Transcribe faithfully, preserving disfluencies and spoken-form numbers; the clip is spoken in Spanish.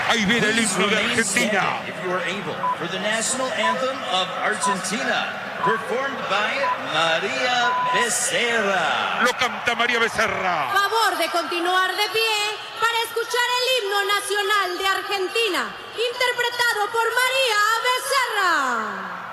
Ahí viene el himno de Argentina. If you are able, for the national anthem of Argentina, performed by María Becerra. Lo canta María Becerra. Favor de continuar de pie para escuchar el himno nacional de Argentina, interpretado por María Becerra.